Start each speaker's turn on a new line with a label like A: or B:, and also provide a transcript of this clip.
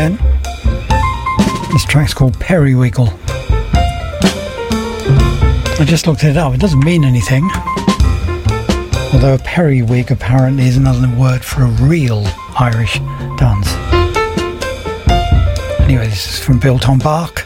A: This track's called Periwiggle. I just looked it up. It doesn't mean anything. Although a periwig apparently is another word for a real Irish dance. Anyway, this is from Bill Tom Bach.